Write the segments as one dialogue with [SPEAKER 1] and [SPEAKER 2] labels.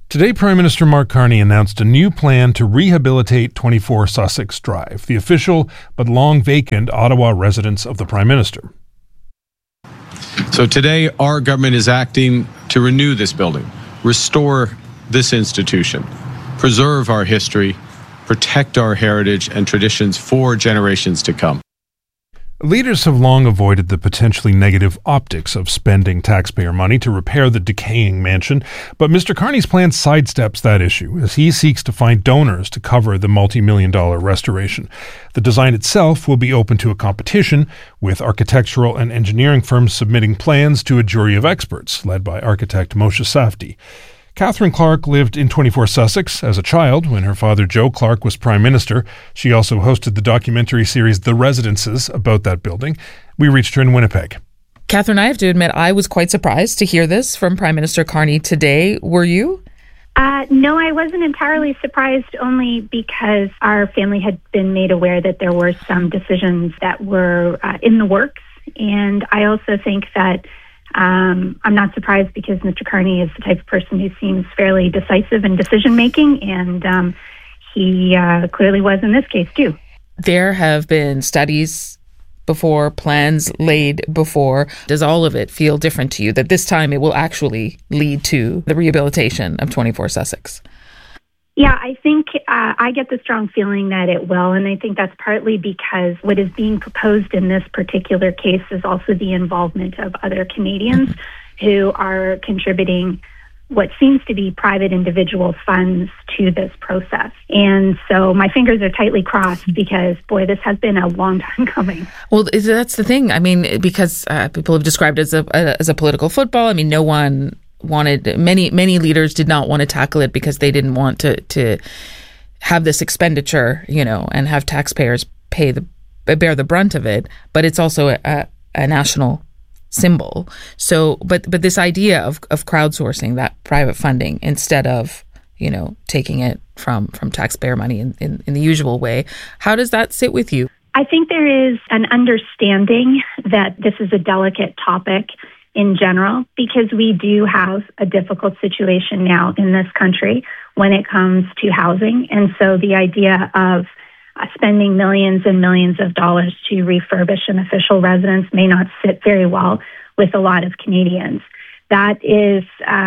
[SPEAKER 1] Today, Prime Minister Mark Carney announced a new plan to rehabilitate 24 Sussex Drive, the official but long vacant Ottawa residence of the Prime Minister.
[SPEAKER 2] So today, our government is acting to renew this building, restore this institution, preserve our history, protect our heritage and traditions for generations to come.
[SPEAKER 1] Leaders have long avoided the potentially negative optics of spending taxpayer money to repair the decaying mansion, but Mr. Carney's plan sidesteps that issue as he seeks to find donors to cover the multi-million-dollar restoration. The design itself will be open to a competition, with architectural and engineering firms submitting plans to a jury of experts led by architect Moshe Safdie. Catherine Clark lived in 24 Sussex as a child when her father Joe Clark was Prime Minister. She also hosted the documentary series The Residences about that building. We reached her in Winnipeg.
[SPEAKER 3] Catherine, I have to admit, I was quite surprised to hear this from Prime Minister Carney today. Were you?
[SPEAKER 4] No, I wasn't entirely surprised, only because our family had been made aware that there were some decisions that were in the works. And I also think that I'm not surprised because Mr. Carney is the type of person who seems fairly decisive in decision-making, and he clearly was in this case, too.
[SPEAKER 3] There have been studies before, plans laid before. Does all of it feel different to you, that this time it will actually lead to the rehabilitation of 24 Sussex?
[SPEAKER 4] Yeah, I think I get the strong feeling that it will, and I think that's partly because what is being proposed in this particular case is also the involvement of other Canadians who are contributing what seems to be private individual funds to this process. And so my fingers are tightly crossed because, boy, this has been a long time coming.
[SPEAKER 3] Well, that's the thing. I mean, because people have described it as a political football. I mean, no one wanted, many leaders did not want to tackle it because they didn't want to have this expenditure, and have taxpayers bear the brunt of it. But it's also a national symbol. So, but this idea of crowdsourcing that private funding instead of, taking it from taxpayer money in the usual way, how does that sit with you?
[SPEAKER 4] I think there is an understanding that this is a delicate topic in general, because we do have a difficult situation now in this country when it comes to housing. And so the idea of spending millions and millions of dollars to refurbish an official residence may not sit very well with a lot of Canadians. That is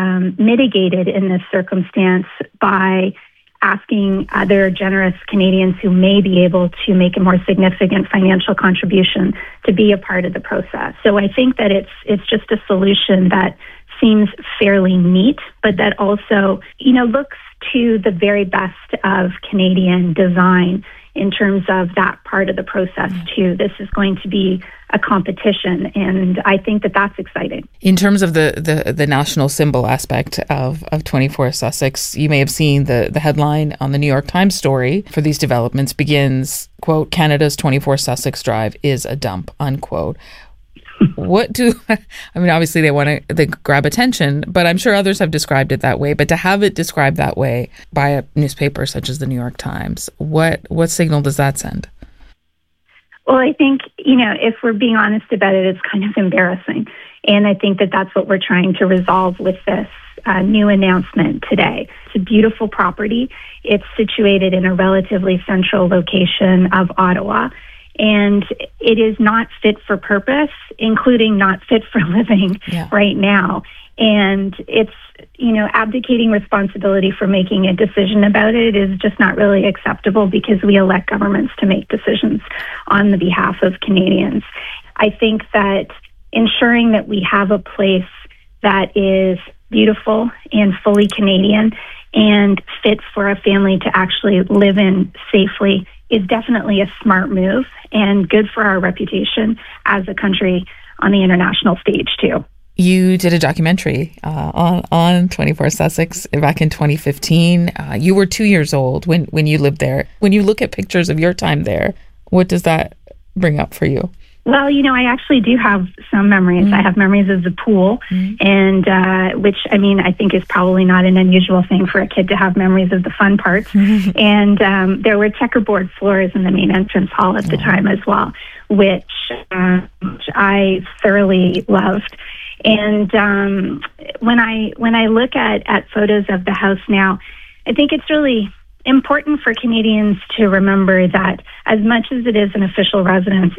[SPEAKER 4] mitigated in this circumstance by asking other generous Canadians who may be able to make a more significant financial contribution to be a part of the process. So I think that it's just a solution that seems fairly neat, but that also, looks to the very best of Canadian design in terms of that part of the process too. This is going to be a competition, and I think that that's exciting.
[SPEAKER 3] In terms of the national symbol aspect of 24 Sussex, you may have seen the headline on the New York Times story for these developments begins, quote, "Canada's 24 Sussex Drive is a dump," unquote. Obviously they want to grab attention, but I'm sure others have described it that way. But to have it described that way by a newspaper such as the New York Times, what signal does that send?
[SPEAKER 4] Well, I think, if we're being honest about it, it's kind of embarrassing. And I think that that's what we're trying to resolve with this new announcement today. It's a beautiful property. It's situated in a relatively central location of Ottawa. And it is not fit for purpose, including not fit for living right now. And it's, abdicating responsibility for making a decision about it is just not really acceptable, because we elect governments to make decisions on the behalf of Canadians. I think that ensuring that we have a place that is beautiful and fully Canadian and fit for a family to actually live in safely is definitely a smart move and good for our reputation as a country on the international stage too.
[SPEAKER 3] You did a documentary on 24 Sussex back in 2015. You were 2 years old when you lived there. When you look at pictures of your time there, what does that bring up for you?
[SPEAKER 4] Well, I actually do have some memories. Mm-hmm. I have memories of the pool, and which, I think is probably not an unusual thing for a kid to have memories of the fun parts. Mm-hmm. And there were checkerboard floors in the main entrance hall at the time as well, which I thoroughly loved. And when I look at photos of the house now, I think it's really important for Canadians to remember that as much as it is an official residence,